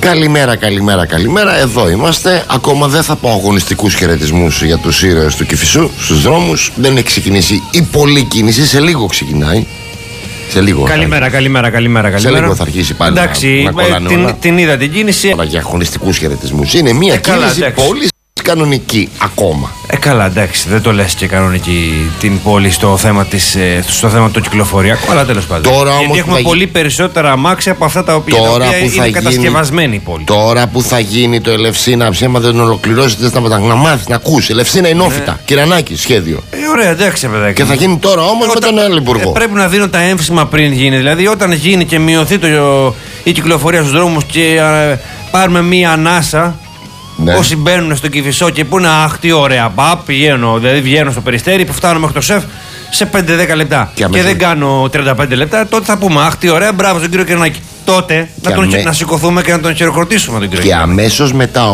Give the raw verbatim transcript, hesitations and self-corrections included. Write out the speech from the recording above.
Καλημέρα, καλημέρα, καλημέρα. Εδώ είμαστε. Ακόμα δεν θα πω αγωνιστικούς χαιρετισμούς για τους ήρωες του Κηφισού στους δρόμους. Δεν έχει ξεκινήσει η πολλή κίνηση. Σε λίγο ξεκινάει. Σε λίγο. Καλημέρα, καλημέρα, καλημέρα, καλημέρα. Σε λίγο θα αρχίσει πάλι. Εντάξει, να, να την, την είδα την κίνηση. Τώρα για αγωνιστικούς χαιρετισμούς. Είναι μια ε, κίνηση πόλης κανονική ακόμα. Ε, καλά, εντάξει, δεν το λες και κανονική την πόλη στο θέμα, της, στο θέμα του κυκλοφοριακού, αλλά τέλος πάντων. Τώρα γιατί όμως έχουμε θα... πολύ περισσότερα αμάξια από αυτά τα οποία, τώρα τα οποία που είναι θα κατασκευασμένη γίνει... η πόλη. Τώρα που θα γίνει το Ελευσίνα, ψέμα δεν ολοκληρώσετε, θα να μάθεις, να ακούσει. Ελευσίνα είναι όφητα. Ναι. Κυρανάκη, σχέδιο. Ε, ωραία, εντάξει, παιδάκι. Και θα γίνει τώρα όμως με τον άλλο υπουργό. Ε, πρέπει να δίνω τα έμφυσμα πριν γίνει. Δηλαδή, όταν γίνει και μειωθεί το, η κυκλοφορία στους δρόμους και α, πάρουμε μία ανάσα. Ναι. Όσοι μπαίνουν στο Κηφισό και πούνε αχ τι ωραία, πα, πηγαίνω, δηλαδή βγαίνω στο Περιστέρι που φτάνω μέχρι το ΣΕΦ σε πέντε δέκα λεπτά και, και δεν κάνω τριάντα πέντε λεπτά, τότε θα πούμε αχ τι ωραία, μπράβο στον κύριο Κυρανάκη. Τότε να, τον, αμέ... να σηκωθούμε και να τον χειροκροτήσουμε τον κύριο Και αμέσως μετά